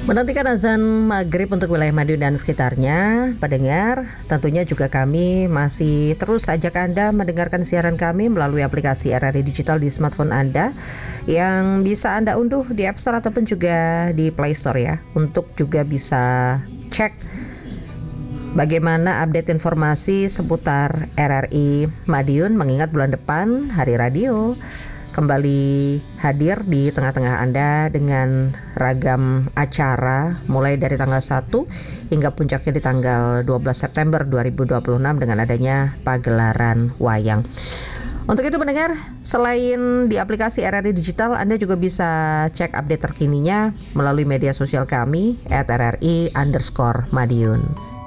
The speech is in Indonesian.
Menantikan azan maghrib untuk wilayah Madiun dan sekitarnya, pendengar, tentunya juga kami masih terus ajak Anda mendengarkan siaran kami melalui aplikasi RRI Digital di smartphone Anda yang bisa Anda unduh di App Store ataupun juga di Play Store ya, untuk juga bisa cek bagaimana update informasi seputar RRI Madiun, mengingat bulan depan Hari Radio kembali hadir di tengah-tengah Anda dengan ragam acara mulai dari tanggal 1 hingga puncaknya di tanggal 12 September 2026 dengan adanya pagelaran wayang. Untuk itu pendengar, selain di aplikasi RRI Digital, Anda juga bisa cek update terkininya melalui media sosial kami @RRI_Madiun.